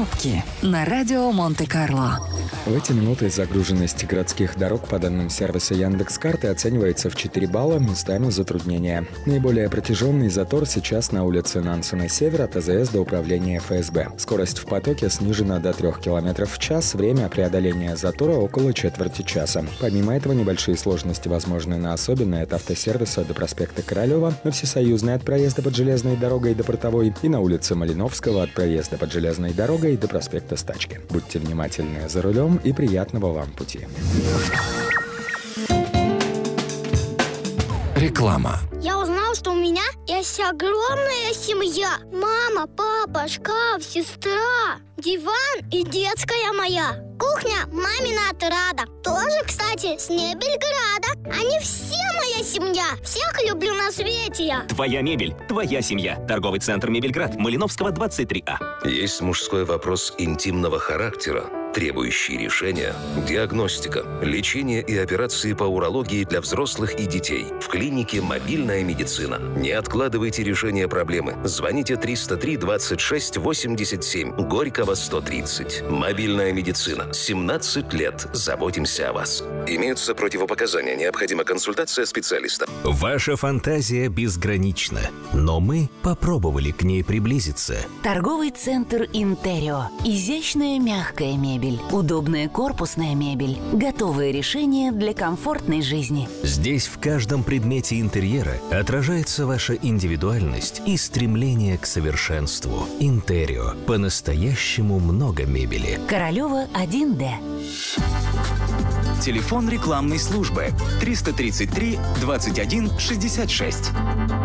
Пробки на радио Монте-Карло. В эти минуты загруженность городских дорог по данным сервиса Яндекс.Карты оценивается в 4 балла, местами затруднения. Наиболее протяженный затор сейчас на улице Нансена-Север от АЗС до управления ФСБ. Скорость в потоке снижена до 3 км в час, время преодоления затора около четверти часа. Помимо этого, небольшие сложности возможны на особенной от автосервиса до проспекта Королева, на Всесоюзной от проезда под железной дорогой до Портовой и на улице Малиновского от проезда под железной дорогой до проспекта Стачки. Будьте внимательны за рулем и приятного вам пути. Реклама. Я узнал, что у меня есть огромная семья. Мама, папа, шкаф, сестра, диван и детская моя. Кухня мамина отрада. Тоже, кстати, с Мебельграда. Они все моя семья. Всех люблю на свете я. Твоя мебель, твоя семья. Торговый центр Мебельград, Малиновского, 23А. Есть мужской вопрос интимного характера, требующий решения, диагностика, лечение и операции по урологии для взрослых и детей. В клинике «Мобильная медицина». Не откладывайте решение проблемы. Звоните 303 26 87, Горького, 130. «Мобильная медицина». 17 лет заботимся о вас. Имеются противопоказания. Необходима консультация специалиста. Ваша фантазия безгранична, но мы попробовали к ней приблизиться. Торговый центр «Интерио». Изящная мягкая мебель, удобная корпусная мебель, готовые решения для комфортной жизни. Здесь в каждом предмете интерьера отражается ваша индивидуальность и стремление к совершенству. Интерио. По-настоящему много мебели. Королева, 1Д. Телефон рекламной службы 333 21 66.